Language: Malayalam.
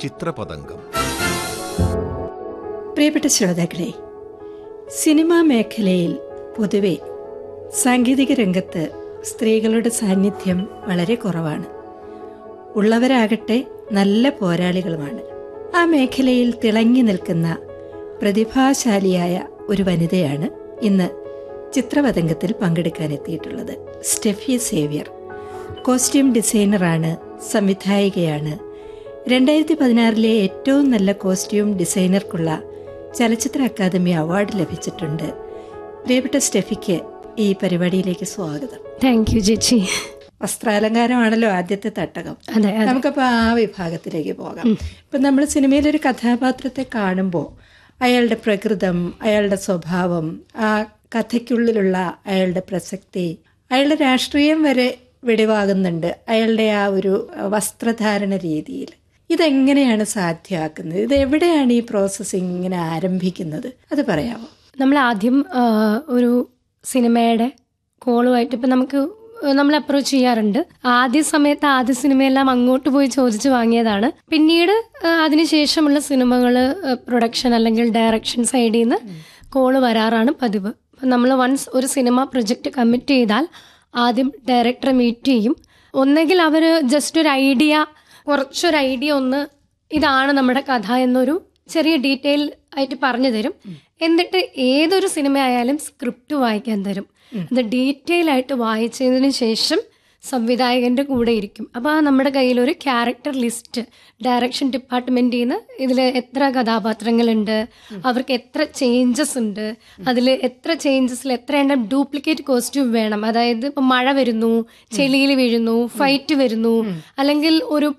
ചിത്രപതംഗം. പ്രിയപ്പെട്ട ശ്രോതാക്കളെ, സിനിമാ മേഖലയിൽ പൊതുവെ സാങ്കേതിക രംഗത്ത് സ്ത്രീകളുടെ സാന്നിധ്യം വളരെ കുറവാണ്. ഉള്ളവരാകട്ടെ നല്ല പോരാളികളുമാണ്. ആ മേഖലയിൽ തിളങ്ങി നിൽക്കുന്ന പ്രതിഭാശാലിയായ ഒരു വനിതയാണ് ഇന്ന് ചിത്രപതംഗത്തിൽ പങ്കെടുക്കാനെത്തിയിട്ടുള്ളത്. Steffi Xavier costume ഡിസൈനറാണ്, സംവിധായികയാണ്. 2016 ഏറ്റവും നല്ല കോസ്റ്റ്യൂം ഡിസൈനർക്കുള്ള ചലച്ചിത്ര അക്കാദമി അവാർഡ് ലഭിച്ചിട്ടുണ്ട്. പ്രിയപ്പെട്ട സ്റ്റെഫിക്ക് ഈ പരിപാടിയിലേക്ക് സ്വാഗതം. താങ്ക് യു ചേച്ചി. വസ്ത്രാലങ്കാരമാണല്ലോ ആദ്യത്തെ തട്ടകം. നമുക്കപ്പോൾ ആ വിഭാഗത്തിലേക്ക് പോകാം. ഇപ്പം നമ്മൾ സിനിമയിലൊരു കഥാപാത്രത്തെ കാണുമ്പോൾ അയാളുടെ പ്രകൃതം, അയാളുടെ സ്വഭാവം, ആ കഥയ്ക്കുള്ളിലുള്ള അയാളുടെ പ്രസക്തി, അയാളുടെ രാഷ്ട്രീയം വരെ വെടിവാകുന്നുണ്ട് അയാളുടെ ആ ഒരു വസ്ത്രധാരണ രീതിയിൽ. ഇതെങ്ങനെയാണ് സാധ്യമാക്കുന്നത്? ഇത് എവിടെയാണ് ഈ പ്രോസസ്സ് ഇങ്ങനെ ആരംഭിക്കുന്നത്? അത് പറയാമോ? നമ്മൾ ആദ്യം ഒരു സിനിമയുടെ കോളുമായിട്ട് ഇപ്പം നമ്മൾ അപ്രോച്ച് ചെയ്യാറുണ്ട്. ആദ്യ സിനിമയെല്ലാം അങ്ങോട്ട് പോയി ചോദിച്ചു വാങ്ങിയതാണ്. പിന്നീട് അതിനുശേഷമുള്ള സിനിമകൾ പ്രൊഡക്ഷൻ അല്ലെങ്കിൽ ഡയറക്ഷൻ സൈഡിൽ നിന്ന് കോള് വരാറാണ് പതിവ്. നമ്മൾ വൺസ് ഒരു സിനിമ പ്രൊജക്റ്റ് കമ്മിറ്റ് ചെയ്താൽ ആദ്യം ഡയറക്ടറെ മീറ്റ് ചെയ്യും. ഒന്നെങ്കിൽ അവർ ജസ്റ്റ് കുറച്ചൊരു ഐഡിയ ഇതാണ് നമ്മുടെ കഥ എന്നൊരു ചെറിയ ഡീറ്റെയിൽ ആയിട്ട് പറഞ്ഞു തരും. എന്നിട്ട് ഏതൊരു സിനിമ ആയാലും സ്ക്രിപ്റ്റ് വായിക്കാൻ തരും. അത് ഡീറ്റെയിൽ ആയിട്ട് വായിച്ചതിന് ശേഷം സംവിധായകന്റെ കൂടെ ഇരിക്കും. അപ്പോൾ നമ്മുടെ കയ്യിലൊരു ക്യാരക്ടർ ലിസ്റ്റ് ഡയറക്ഷൻ ഡിപ്പാർട്ട്മെന്റിൽ നിന്ന് ഇതിൽ എത്ര കഥാപാത്രങ്ങളുണ്ട്, അവർക്ക് എത്ര ചേഞ്ചസ് ഉണ്ട്, അതിൽ എത്ര ചേഞ്ചസിൽ എത്ര എണ്ണം ഡ്യൂപ്ലിക്കേറ്റ് കോസ്റ്റ്യൂം വേണം. അതായത് ഇപ്പം മഴ വരുന്നു, ചെളിയിൽ വീഴുന്നു, ഫൈറ്റ് വരുന്നു, അല്ലെങ്കിൽ ഒരു